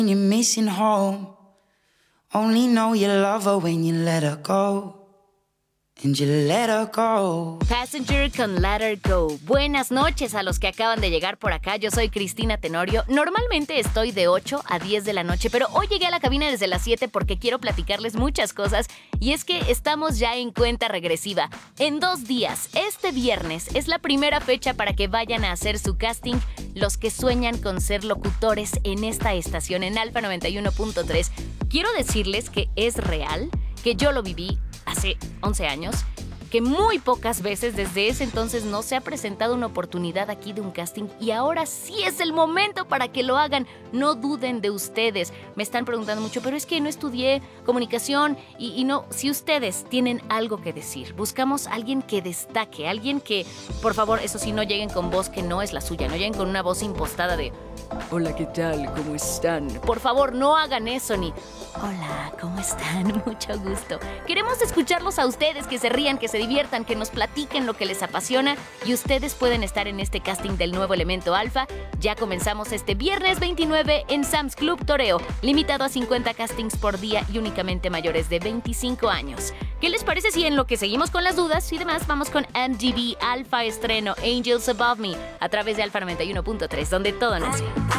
You're missing home. Only know you love her when you let her go. And you let her go. Passenger con Let Her Go. Buenas noches a los que acaban de llegar por acá. Yo soy Cristina Tenorio. Normalmente estoy de 8 a 10 de la noche, pero hoy llegué a la cabina desde las 7 porque quiero platicarles muchas cosas. Y es que estamos ya en cuenta regresiva. En 2 días, este viernes, es la primera fecha para que vayan a hacer su casting los que sueñan con ser locutores en esta estación, en Alfa 91.3. Quiero decirles que es real, que yo lo viví hace 11 años, que muy pocas veces desde ese entonces no se ha presentado una oportunidad aquí de un casting y ahora sí es el momento para que lo hagan. No duden de ustedes. Me están preguntando mucho, pero es que no estudié comunicación y no. Si ustedes tienen algo que decir, buscamos a alguien que destaque, alguien que, por favor, eso sí, no lleguen con voz que no es la suya, no lleguen con una voz impostada de hola, ¿qué tal? ¿Cómo están? Por favor, no hagan eso ni hola, ¿cómo están? Mucho gusto. Queremos escucharlos a ustedes, que se rían, que se diviertan, que nos platiquen lo que les apasiona y ustedes pueden estar en este casting del nuevo Elemento Alfa. Ya comenzamos este viernes 29 en Sam's Club Toreo, limitado a 50 castings por día y únicamente mayores de 25 años. ¿Qué les parece si en lo que seguimos con las dudas y demás vamos con MTV Alfa estreno Angels Above Me a través de Alfa 91.3, donde todo nace?